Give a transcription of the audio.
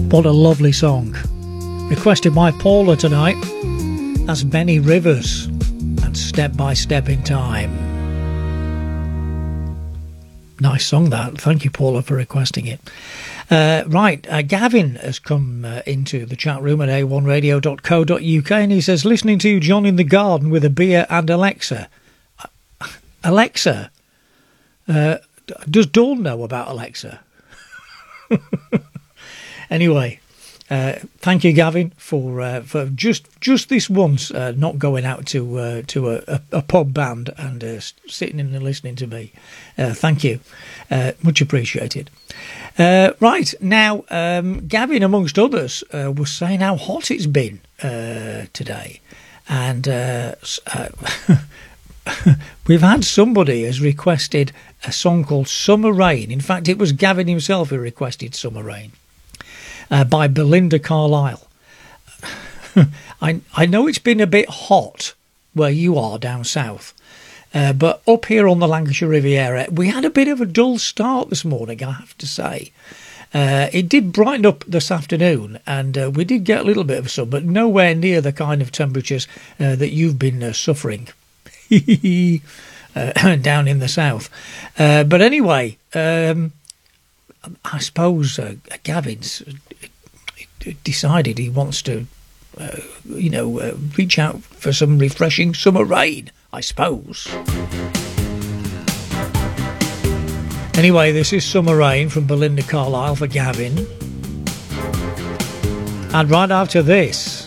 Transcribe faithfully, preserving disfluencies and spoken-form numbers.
What a lovely song. Requested by Paula tonight. That's Benny Rivers and Step by Step in Time. Nice song that. Thank you, Paula, for requesting it. Uh, right, uh, Gavin has come uh, into the chat room at a one radio dot co dot uk and he says, listening to John in the garden with a beer and Alexa. Uh, Alexa? Uh, does Dawn know about Alexa? Anyway, uh, thank you, Gavin, for uh, for just just this once uh, not going out to uh, to a, a, a pub band and uh, sitting in and listening to me. Uh, thank you, uh, much appreciated. Uh, right now, um, Gavin, amongst others, uh, was saying how hot it's been uh, today, and uh, uh, we've had somebody has requested a song called Summer Rain. In fact, it was Gavin himself who requested Summer Rain. Uh, by Belinda Carlisle. I I know it's been a bit hot where you are down south, uh, but up here on the Lancashire Riviera, we had a bit of a dull start this morning, I have to say. Uh, it did brighten up this afternoon, and uh, we did get a little bit of sun, but nowhere near the kind of temperatures uh, that you've been uh, suffering uh, down in the south. Uh, but anyway, um, I suppose uh, Gavin's decided he wants to, uh, you know, uh, reach out for some refreshing summer rain, I suppose. Anyway, this is Summer Rain from Belinda Carlisle for Gavin. And right after this,